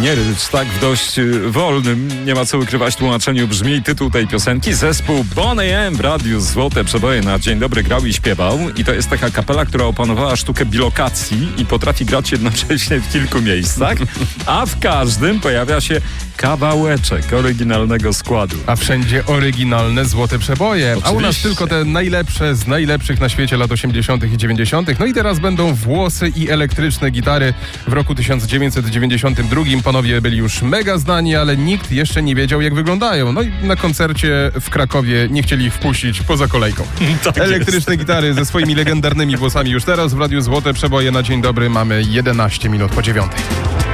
nie rycz, tak w dość wolnym, nie ma co ukrywać tłumaczeniu brzmi tytuł tej piosenki. Zespół Boney M w radiu Złote Przeboje na Dzień Dobry grał i śpiewał. I to jest taka kapela, która opanowała sztukę bilokacji i potrafi grać jednocześnie w kilku miejscach, a w każdym pojawia się kawałeczek oryginalnego składu. A wszędzie oryginalne Złote Przeboje. Oczywiście. A u nas tylko te najlepsze z najlepszych na świecie lat 80. i 90. No i teraz będą włosy i elektryczne gitary. W roku 1992 panowie byli już mega znani, ale nikt jeszcze nie wiedział, jak wyglądają. No i na koncercie w Krakowie nie chcieli ich wpuścić poza kolejką. Tak elektryczne jest. gitary ze swoimi legendarnymi włosami już teraz w Radiu Złote Przeboje na Dzień Dobry mamy 11 minut po 9.